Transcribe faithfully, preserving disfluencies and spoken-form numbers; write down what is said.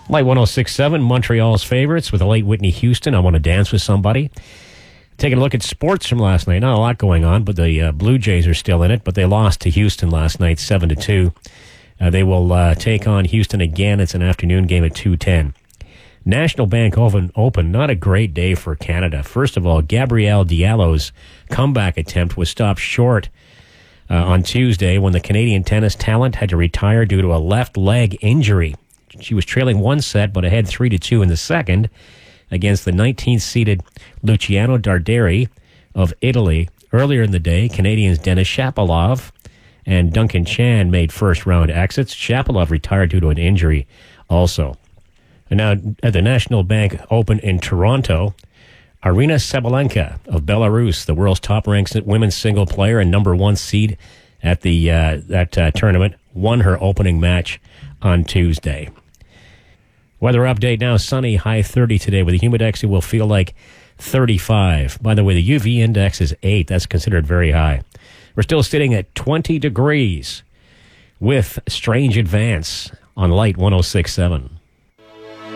Light one oh six point seven, Montreal's favorites with the late Whitney Houston, I Want to Dance with Somebody. Taking a look at sports from last night. Not a lot going on, but the uh, Blue Jays are still in it, but they lost to Houston last night, seven to two. Uh, they will uh, take on Houston again. It's an afternoon game at two ten. National Bank Open, Open, not a great day for Canada. First of all, Gabrielle Diallo's comeback attempt was stopped short uh, on Tuesday when the Canadian tennis talent had to retire due to a left leg injury. She was trailing one set, but ahead three to two in the second against the nineteenth-seeded Luciano Darderi of Italy. Earlier in the day, Canadians Denis Shapovalov and Duncan Chan made first-round exits. Shapovalov retired due to an injury also. And now at the National Bank Open in Toronto, Aryna Sabalenka of Belarus, the world's top-ranked women's single player and number one seed at the uh, that uh, tournament, won her opening match on Tuesday. Weather update now, sunny, high thirty today with a humidex. It will feel like thirty-five. By the way, the U V index is eight. That's considered very high. We're still sitting at twenty degrees with Strange Advance on Light one oh six point seven.